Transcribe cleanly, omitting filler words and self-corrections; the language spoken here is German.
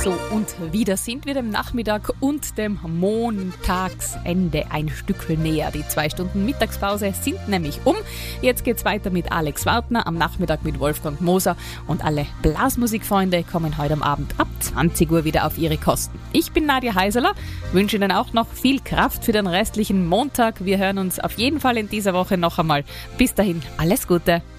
So, und wieder sind wir dem Nachmittag und dem Montagsende ein Stück näher. Die 2 Stunden Mittagspause sind nämlich um. Jetzt geht's weiter mit Alex Wartner, am Nachmittag mit Wolfgang Moser und alle Blasmusikfreunde kommen heute am Abend ab 20 Uhr wieder auf ihre Kosten. Ich bin Nadja Heiseler, wünsche Ihnen auch noch viel Kraft für den restlichen Montag. Wir hören uns auf jeden Fall in dieser Woche noch einmal. Bis dahin, alles Gute.